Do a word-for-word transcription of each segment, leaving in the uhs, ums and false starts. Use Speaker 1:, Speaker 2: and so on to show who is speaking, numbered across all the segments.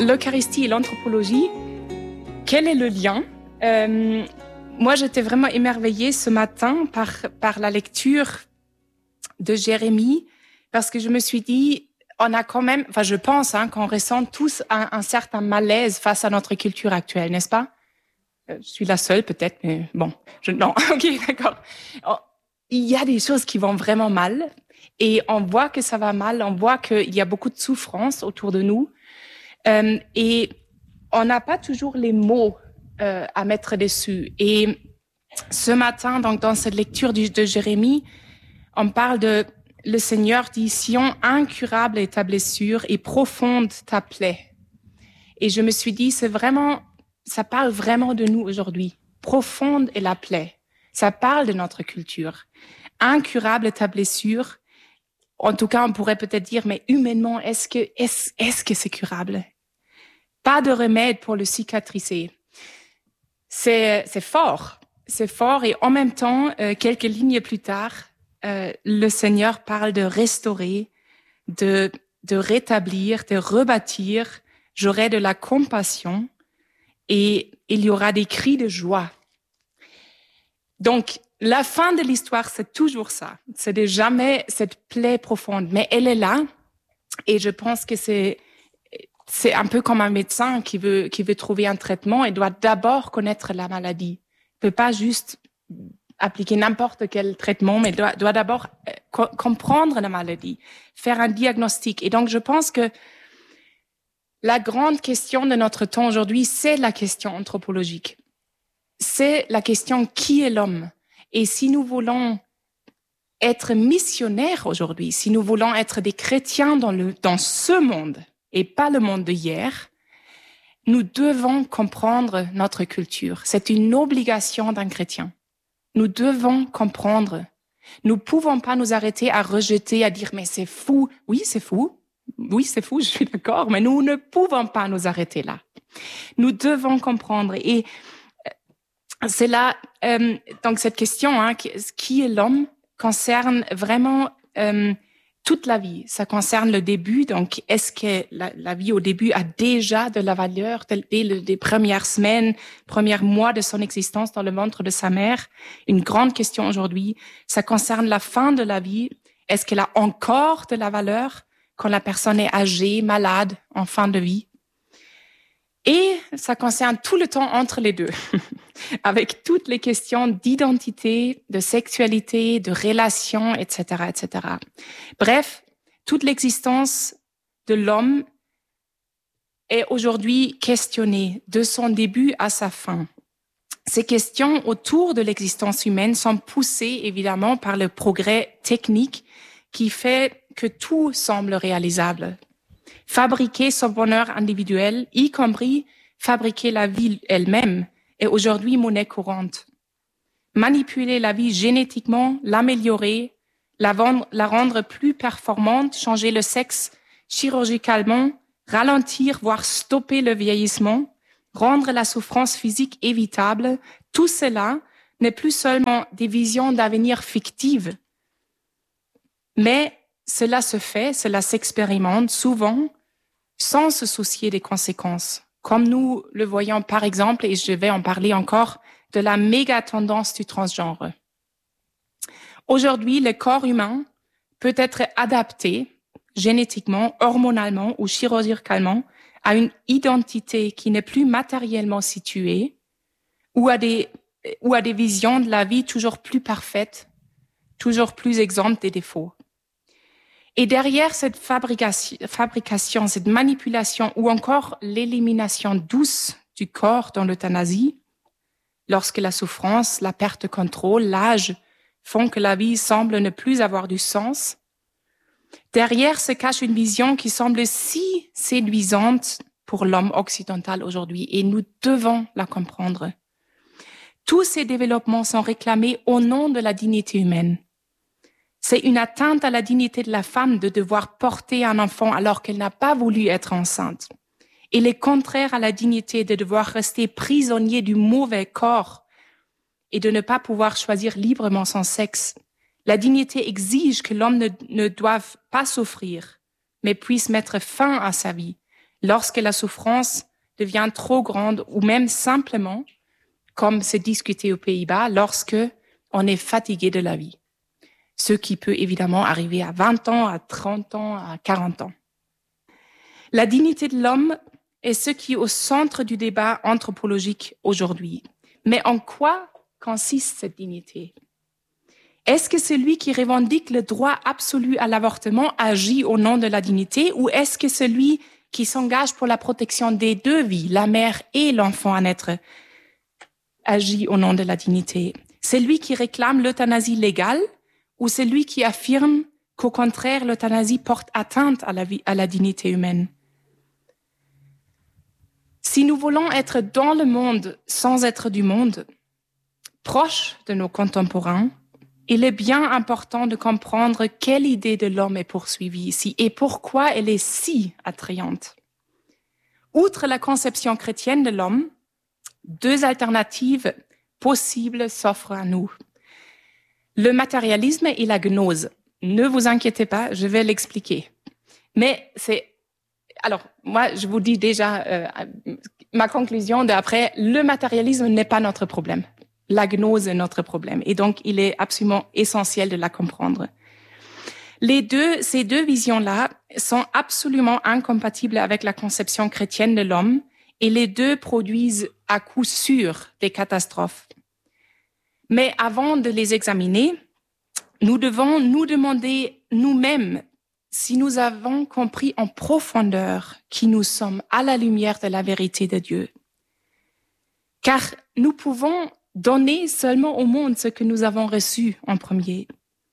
Speaker 1: l'Eucharistie et l'anthropologie, quel est le lien? euh, Moi, j'étais vraiment émerveillée ce matin par, par la lecture de Jérémie, parce que je me suis dit, on a quand même, enfin je pense hein, qu'on ressent tous un, un certain malaise face à notre culture actuelle, n'est-ce pas? Je suis la seule peut-être, mais bon, je, non, ok, d'accord. Il y a des choses qui vont vraiment mal, et on voit que ça va mal, on voit qu'il y a beaucoup de souffrance autour de nous, euh, et on n'a pas toujours les mots euh, à mettre dessus. Et ce matin, donc dans cette lecture de, de Jérémie, on parle de le Seigneur dit, Sion, incurable est ta blessure et profonde ta plaie. Et je me suis dit, c'est vraiment, ça parle vraiment de nous aujourd'hui. Profonde est la plaie. Ça parle de notre culture. Incurable est ta blessure. En tout cas, on pourrait peut-être dire, mais humainement, est-ce que, est-ce, est-ce que c'est curable? Pas de remède pour le cicatriser. C'est, c'est fort. C'est fort. Et en même temps, euh, quelques lignes plus tard, Euh, le Seigneur parle de restaurer, de, de rétablir, de rebâtir. J'aurai de la compassion et il y aura des cris de joie. Donc, la fin de l'histoire, c'est toujours ça. C'est de jamais cette plaie profonde, mais elle est là. Et je pense que c'est, c'est un peu comme un médecin qui veut, qui veut trouver un traitement et doit d'abord connaître la maladie. Il peut pas juste appliquer n'importe quel traitement, mais doit, doit d'abord co- comprendre la maladie, faire un diagnostic. Et donc, je pense que la grande question de notre temps aujourd'hui, c'est la question anthropologique. C'est la question qui est l'homme? Et si nous voulons être missionnaires aujourd'hui, si nous voulons être des chrétiens dans, le, dans ce monde et pas le monde d'hier, nous devons comprendre notre culture. C'est une obligation d'un chrétien. Nous devons comprendre. Nous pouvons pas nous arrêter à rejeter, à dire mais c'est fou. Oui, c'est fou. Oui, c'est fou, je suis d'accord, mais nous ne pouvons pas nous arrêter là. Nous devons comprendre. Et c'est là, euh, donc cette question, hein, qui est l'homme, concerne vraiment euh, toute la vie. Ça concerne le début. Donc, est-ce que la, la vie au début a déjà de la valeur dès les premières semaines, premiers mois de son existence dans le ventre de sa mère? Une grande question aujourd'hui. Ça concerne la fin de la vie. Est-ce qu'elle a encore de la valeur quand la personne est âgée, malade, en fin de vie? Et ça concerne tout le temps entre les deux, avec toutes les questions d'identité, de sexualité, de relations, et cetera, et cetera. Bref, toute l'existence de l'homme est aujourd'hui questionnée de son début à sa fin. Ces questions autour de l'existence humaine sont poussées évidemment par le progrès technique qui fait que tout semble réalisable. Fabriquer son bonheur individuel, y compris fabriquer la vie elle-même, est aujourd'hui monnaie courante. Manipuler la vie génétiquement, l'améliorer, la, vendre, la rendre plus performante, changer le sexe chirurgicalement, ralentir, voire stopper le vieillissement, rendre la souffrance physique évitable, tout cela n'est plus seulement des visions d'avenir fictives, mais cela se fait, cela s'expérimente souvent sans se soucier des conséquences, comme nous le voyons par exemple, et je vais en parler encore, de la méga tendance du transgenre. Aujourd'hui, le corps humain peut être adapté génétiquement, hormonalement ou chirurgicalement à une identité qui n'est plus matériellement située ou à des, ou à des visions de la vie toujours plus parfaites, toujours plus exemptes des défauts. Et derrière cette fabrication, fabrication, cette manipulation ou encore l'élimination douce du corps dans l'euthanasie, lorsque la souffrance, la perte de contrôle, l'âge font que la vie semble ne plus avoir du sens, derrière se cache une vision qui semble si séduisante pour l'homme occidental aujourd'hui et nous devons la comprendre. Tous ces développements sont réclamés au nom de la dignité humaine. C'est une atteinte à la dignité de la femme de devoir porter un enfant alors qu'elle n'a pas voulu être enceinte. Il est contraire à la dignité de devoir rester prisonnier du mauvais corps et de ne pas pouvoir choisir librement son sexe. La dignité exige que l'homme ne, ne doive pas souffrir, mais puisse mettre fin à sa vie. lorsque la souffrance devient trop grande ou même simplement, comme c'est discuté aux Pays-Bas, lorsque on est fatigué de la vie. Ce qui peut évidemment arriver à vingt ans, à trente ans, à quarante ans. La dignité de l'homme est ce qui est au centre du débat anthropologique aujourd'hui. Mais en quoi consiste cette dignité? Est-ce que celui qui revendique le droit absolu à l'avortement agit au nom de la dignité, ou est-ce que celui qui s'engage pour la protection des deux vies, la mère et l'enfant à naître, agit au nom de la dignité? Celui qui réclame l'euthanasie légale, ou celui qui affirme qu'au contraire, l'euthanasie porte atteinte à la vie, à la dignité humaine? Si nous voulons être dans le monde sans être du monde, proche de nos contemporains, il est bien important de comprendre quelle idée de l'homme est poursuivie ici et pourquoi elle est si attrayante. Outre la conception chrétienne de l'homme, deux alternatives possibles s'offrent à nous. Le matérialisme et la gnose. Ne vous inquiétez pas, je vais l'expliquer. Mais c'est... Alors, moi, je vous dis déjà euh, ma conclusion d'après, le matérialisme n'est pas notre problème. La gnose est notre problème. Et donc, il est absolument essentiel de la comprendre. Les deux, ces deux visions-là sont absolument incompatibles avec la conception chrétienne de l'homme et les deux produisent à coup sûr des catastrophes. Mais avant de les examiner, nous devons nous demander nous-mêmes si nous avons compris en profondeur qui nous sommes à la lumière de la vérité de Dieu. Car nous pouvons donner seulement au monde ce que nous avons reçu en premier.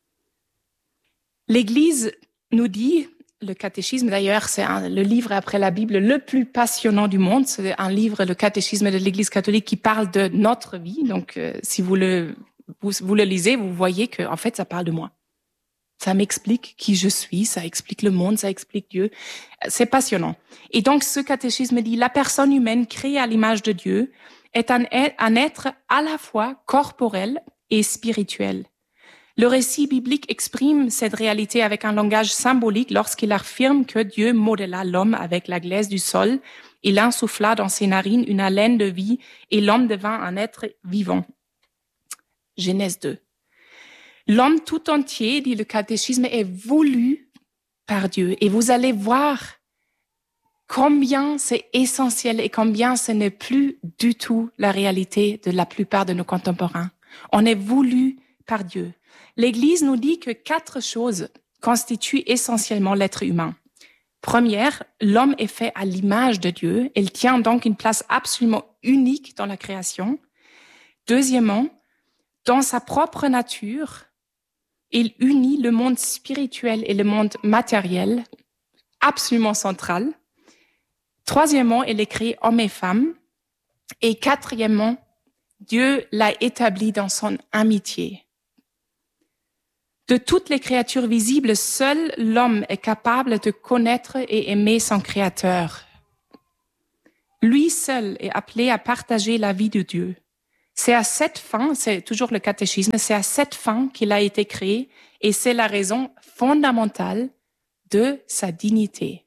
Speaker 1: L'Église nous dit, le catéchisme d'ailleurs, c'est un, le livre après la Bible le plus passionnant du monde. C'est un livre, le catéchisme de l'Église catholique, qui parle de notre vie. Donc, euh, si vous le, vous, vous le lisez, vous voyez que, en fait, ça parle de moi. Ça m'explique qui je suis, ça explique le monde, ça explique Dieu. C'est passionnant. Et donc, ce catéchisme dit, la personne humaine créée à l'image de Dieu est un, un être à la fois corporel et spirituel. Le récit biblique exprime cette réalité avec un langage symbolique lorsqu'il affirme que Dieu modéla l'homme avec la glaise du sol, il insuffla dans ses narines une haleine de vie et l'homme devint un être vivant. Genèse deux. L'homme tout entier, dit le catéchisme, est voulu par Dieu. Et vous allez voir combien c'est essentiel et combien ce n'est plus du tout la réalité de la plupart de nos contemporains. On est voulu par Dieu. L'Église nous dit que quatre choses constituent essentiellement l'être humain. Première, l'homme est fait à l'image de Dieu. Il tient donc une place absolument unique dans la création. Deuxièmement, dans sa propre nature, il unit le monde spirituel et le monde matériel, absolument central. Troisièmement, il est créé homme et femme. Et quatrièmement, Dieu l'a établi dans son amitié. De toutes les créatures visibles, seul l'homme est capable de connaître et aimer son Créateur. Lui seul est appelé à partager la vie de Dieu. C'est à cette fin, c'est toujours le catéchisme, c'est à cette fin qu'il a été créé et c'est la raison fondamentale de sa dignité.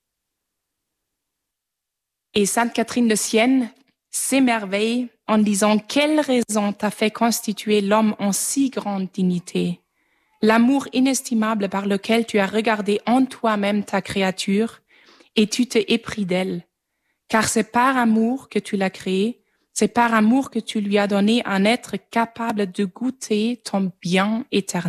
Speaker 1: Et Sainte Catherine de Sienne s'émerveille en disant « Quelle raison t'a fait constituer l'homme en si grande dignité ? L'amour inestimable par lequel tu as regardé en toi-même ta créature et tu t'es épris d'elle. Car c'est par amour que tu l'as créée, c'est par amour que tu lui as donné un être capable de goûter ton bien éternel. »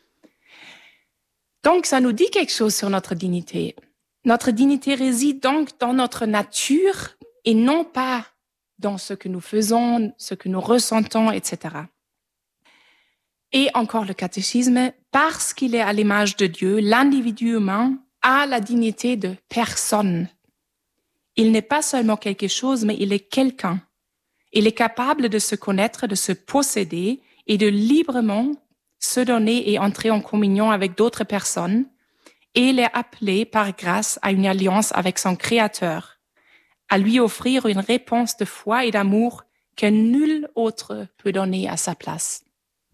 Speaker 1: Donc, ça nous dit quelque chose sur notre dignité. Notre dignité réside donc dans notre nature et non pas dans ce que nous faisons, ce que nous ressentons, et cetera. Et encore le catéchisme, parce qu'il est à l'image de Dieu, l'individu humain a la dignité de personne. Il n'est pas seulement quelque chose, mais il est quelqu'un. Il est capable de se connaître, de se posséder et de librement se donner et entrer en communion avec d'autres personnes. Et il est appelé par grâce à une alliance avec son Créateur, à lui offrir une réponse de foi et d'amour que nul autre peut donner à sa place.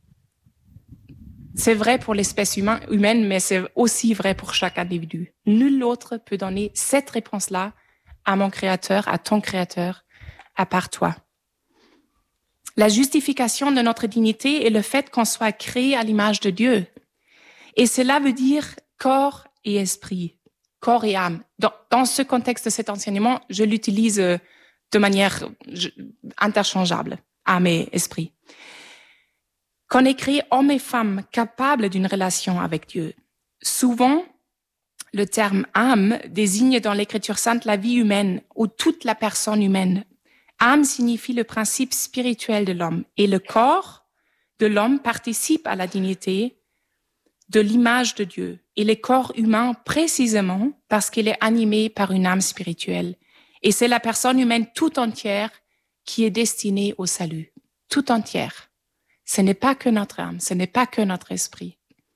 Speaker 1: C'est vrai pour l'espèce humaine, mais c'est aussi vrai pour chaque individu. Nul autre peut donner cette réponse-là à mon Créateur, à ton Créateur, à part toi. La justification de notre dignité est le fait qu'on soit créé à l'image de Dieu. Et cela veut dire corps et esprit, corps et âme. Dans, dans ce contexte de cet enseignement, je l'utilise de manière interchangeable, âme et esprit. Qu'on est créé homme et femme capables d'une relation avec Dieu. Souvent, le terme âme désigne dans l'Écriture sainte la vie humaine ou toute la personne humaine. Âme signifie le principe spirituel de l'homme et le corps de l'homme participe à la dignité de l'image de Dieu. Il est corps humain précisément parce qu'il est animé par une âme spirituelle. Et c'est la personne humaine tout entière qui est destinée au salut. Tout entière. Ce n'est pas que notre âme, ce n'est pas que notre esprit.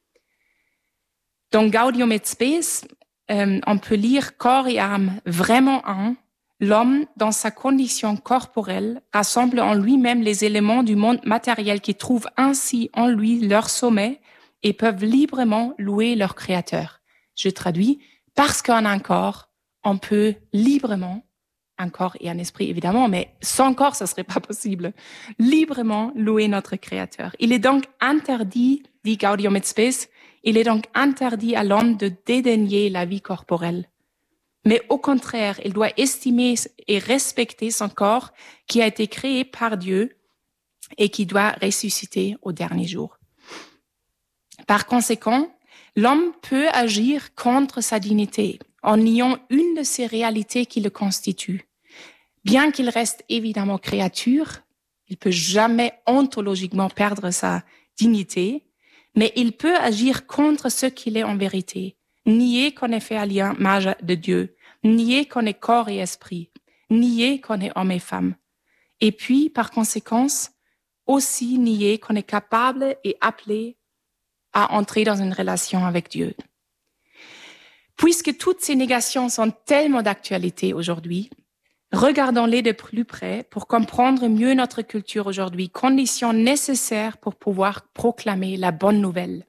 Speaker 1: Dans Gaudium et Spes, euh, on peut lire corps et âme vraiment un. L'homme, dans sa condition corporelle, rassemble en lui-même les éléments du monde matériel qui trouvent ainsi en lui leur sommet et peuvent librement louer leur Créateur. Je traduis, parce qu'en un corps, on peut librement, un corps et un esprit évidemment, mais sans corps, ce serait pas possible, librement louer notre Créateur. Il est donc interdit, dit Gaudium et Spes, il est donc interdit à l'homme de dédaigner la vie corporelle. Mais au contraire, il doit estimer et respecter son corps qui a été créé par Dieu et qui doit ressusciter au dernier jour. Par conséquent, l'homme peut agir contre sa dignité en niant une de ces réalités qui le constituent. Bien qu'il reste évidemment créature, il peut jamais ontologiquement perdre sa dignité, mais il peut agir contre ce qu'il est en vérité. Nier qu'on est fait à l'image de Dieu, nier qu'on est corps et esprit, nier qu'on est homme et femme. Et puis, par conséquence, aussi nier qu'on est capable et appelé à entrer dans une relation avec Dieu. Puisque toutes ces négations sont tellement d'actualité aujourd'hui, regardons-les de plus près pour comprendre mieux notre culture aujourd'hui, condition nécessaire pour pouvoir proclamer la bonne nouvelle.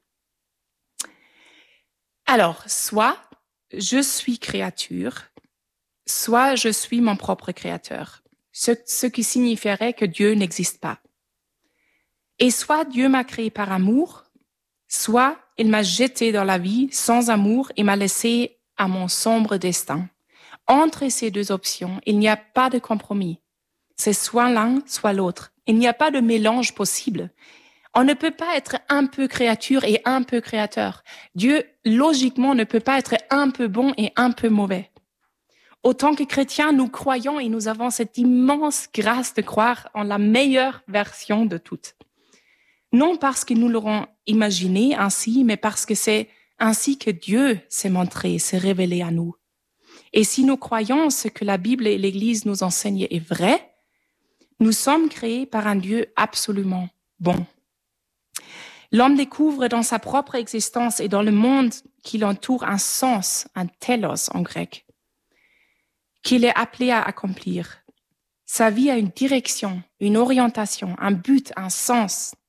Speaker 1: Alors, soit je suis créature, soit je suis mon propre créateur, ce, ce qui signifierait que Dieu n'existe pas. Et soit Dieu m'a créé par amour, soit il m'a jeté dans la vie sans amour et m'a laissé à mon sombre destin. Entre ces deux options, il n'y a pas de compromis. C'est soit l'un, soit l'autre. Il n'y a pas de mélange possible. On ne peut pas être un peu créature et un peu créateur. Dieu, logiquement, ne peut pas être un peu bon et un peu mauvais. Autant que chrétiens, nous croyons et nous avons cette immense grâce de croire en la meilleure version de toutes. Non parce que nous l'aurons imaginé ainsi, mais parce que c'est ainsi que Dieu s'est montré, s'est révélé à nous. Et si nous croyons ce que la Bible et l'Église nous enseignent est vrai, nous sommes créés par un Dieu absolument bon. L'homme découvre dans sa propre existence et dans le monde qui l'entoure un sens, un telos en grec, qu'il est appelé à accomplir. Sa vie a une direction, une orientation, un but, un sens.